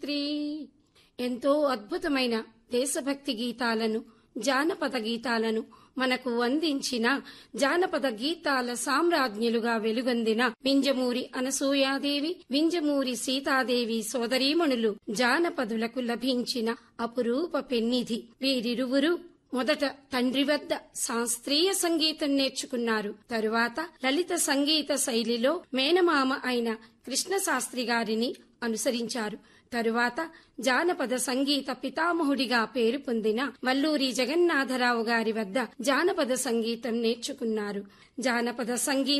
సావిత్రి. ఎంతో అద్భుతమైన దేశభక్తి గీతాలను, జానపద గీతాలను మనకు అందించిన జానపద గీతాల సామ్రాజ్ఞులుగా వెలుగొందిన వింజమూరి అనసూయాదేవి, వింజమూరి సీతాదేవి సోదరీమణులు జానపదులకు లభించిన అపురూప పెన్నిధి. వీరిరువురు మొదట తండ్రి వద్ద శాస్త్రీయ సంగీతం నేర్చుకున్నారు. తరువాత లలిత సంగీత శైలిలో మేనమామ అయిన కృష్ణశాస్త్రి గారిని అనుసరించారు. తరువాత జానపద సంగీత పితామహుడిగా పేరు పొందిన వల్లూరి జగన్నాథరావు గారి వద్ద జానపద సంగీతం నేర్చుకున్నారు. జానపద సంగీత